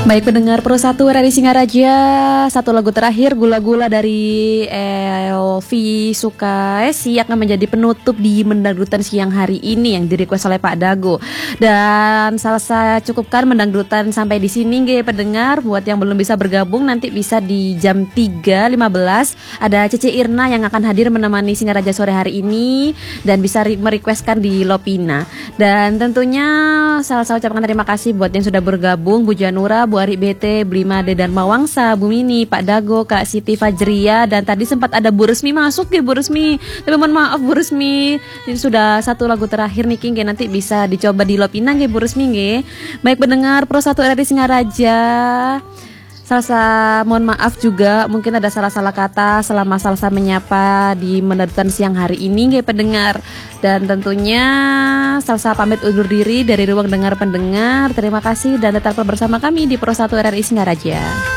Baik pendengar Pro 1 RRI Singaraja, satu lagu terakhir Gula-Gula dari Elvi Sukaesi akan menjadi penutup di Mendangdutan siang hari ini yang direquest oleh Pak Dago. Dan saya cukupkan Mendangdutan sampai di sini nggih pendengar. Buat yang belum bisa bergabung nanti bisa di jam 3.15 ada Cece Irna yang akan hadir menemani Singaraja sore hari ini dan bisa merequestkan di Lopina. Dan tentunya saya ucapkan terima kasih buat yang sudah bergabung, Bu Janura, Bu Ari BT, Blimade dan Mawangsa, Bu Mini, Pak Dago, Kak Siti Fajria, dan tadi sempat ada Bu Resmi masuk ya Bu Resmi. Tapi mohon maaf Bu Resmi, ini sudah satu lagu terakhir nih King, nanti bisa dicoba di Lopina nggih Bu Resmi nggih. Baik pendengar Pro 1 RRI Singaraja. Mohon maaf juga mungkin ada salah-salah kata selama Salsa menyapa di Mendangdutan siang hari ini nggih pendengar. Dan tentunya Salsa pamit undur diri dari ruang dengar pendengar. Terima kasih dan tetap bersama kami di Pro 1 RRI Singaraja.